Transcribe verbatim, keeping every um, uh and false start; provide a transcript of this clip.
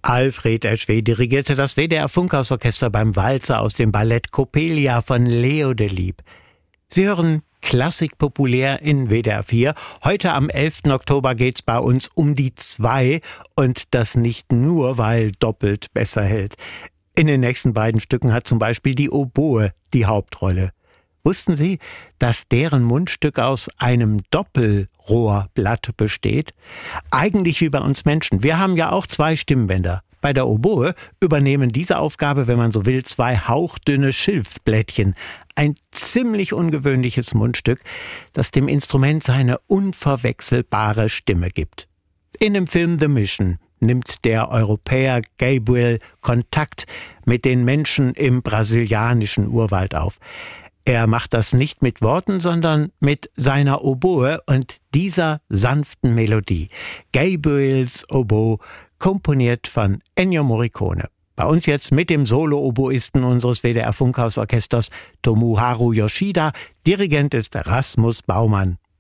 Alfred Eschweh dirigierte das W D R Funkhausorchester beim Walzer aus dem Ballett Coppelia von Leo Delibes. Sie hören Klassik populär in W D R vier. Heute am elften Oktober geht's bei uns um die zwei und das nicht nur, weil doppelt besser hält. In den nächsten beiden Stücken hat zum Beispiel die Oboe die Hauptrolle. Wussten Sie, dass deren Mundstück aus einem Doppelrohrblatt besteht? Eigentlich wie bei uns Menschen. Wir haben ja auch zwei Stimmbänder. Bei der Oboe übernehmen diese Aufgabe, wenn man so will, zwei hauchdünne Schilfblättchen. Ein ziemlich ungewöhnliches Mundstück, das dem Instrument seine unverwechselbare Stimme gibt. In dem Film The Mission nimmt der Europäer Gabriel Kontakt mit den Menschen im brasilianischen Urwald auf. Er macht das nicht mit Worten, sondern mit seiner Oboe und dieser sanften Melodie. Gabriels Oboe, komponiert von Ennio Morricone. Bei uns jetzt mit dem Solo-Oboisten unseres W D R Funkhausorchesters Tomoharu Yoshida. Dirigent ist Rasmus Baumann.